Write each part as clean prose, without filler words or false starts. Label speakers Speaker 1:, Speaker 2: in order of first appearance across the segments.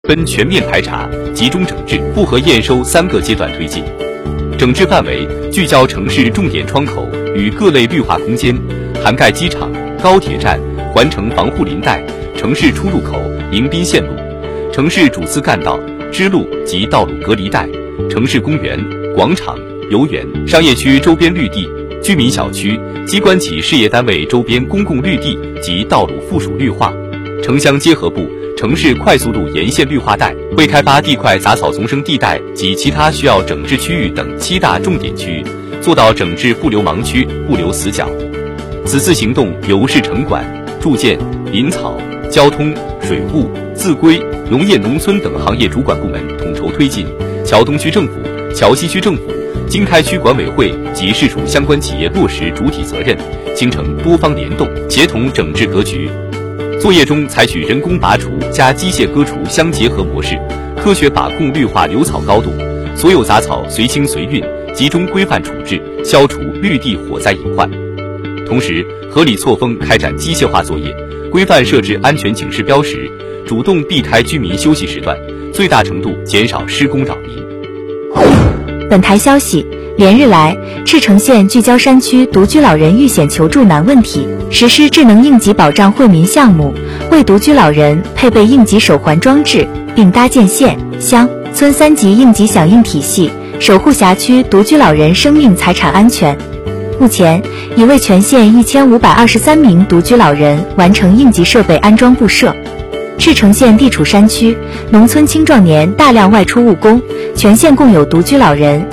Speaker 1: 分全面排查、集中整治、复核验收3个阶段推进。整治范围聚焦城市重点窗口与各类绿化空间，涵盖机场、高铁站、环城防护林带、城市出入口、迎宾线路、城市主次干道、支路及道路隔离带、城市公园、广场、游园、商业区周边绿地、居民小区、机关企事业单位周边公共绿地及道路附属绿化、城乡结合部、城市快速路沿线绿化带、未开发地块杂草丛生地带及其他需要整治区域等7大重点区域，做到整治不留盲区、不留死角。此次行动由市城管、住建、林草、交通、水务、自规、农业农村等行业主管部门统筹推进，桥东区政府、桥西区政府、经开区管委会及市属相关企业落实主体责任，形成多方联动、协同整治格局。作业中采取人工拔除加机械割除相结合模式，科学把控绿化留草高度，所有杂草随清随运，集中规范处置，消除绿地火灾隐患。同时，合理错峰开展机械化作业，规范设置安全警示标识，主动避开居民休息时段，最大程度减少施工扰民。
Speaker 2: 本台消息，连日来，赤城县聚焦山区独居老人遇险求助难问题，实施智能应急保障惠民项目，为独居老人配备应急手环装置，并搭建县、乡、村3级应急响应体系，守护辖区独居老人生命财产安全。目前，已为全县1523名独居老人完成应急设备安装布设。赤城县地处山区，农村青壮年大量外出务工，全县共有独居老人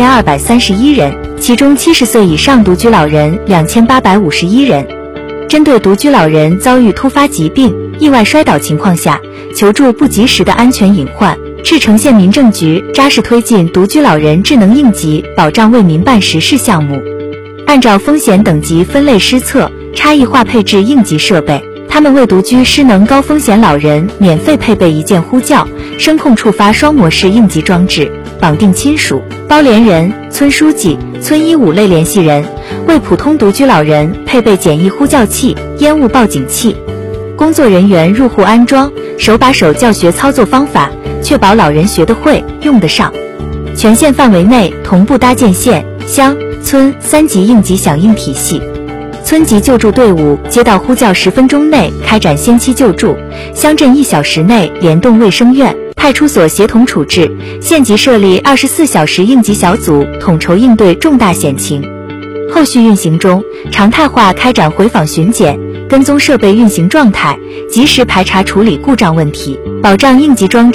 Speaker 2: 4231人，其中70岁以上独居老人2851人。针对独居老人遭遇突发疾病、意外摔倒情况下求助不及时的安全隐患，赤城县民政局扎实推进独居老人智能应急保障为民办实事项目，按照风险等级分类施策，差异化配置应急设备。他们为独居失能高风险老人免费配备1件呼叫、声控触发双模式应急装置，绑定亲属、包连人、村书记、村医5类联系人，为普通独居老人配备简易呼叫器、烟雾报警器。工作人员入户安装，手把手教学操作方法，确保老人学得会、用得上。全县范围内同步搭建县、乡、村3级应急响应体系。村级救助队伍接到呼叫10分钟内开展先期救助，乡镇1小时内联动卫生院、派出所协同处置，县级设立24小时应急小组，统筹应对重大险情。后续运行中，常态化开展回访巡检，跟踪设备运行状态，及时排查处理故障问题，保障应急装置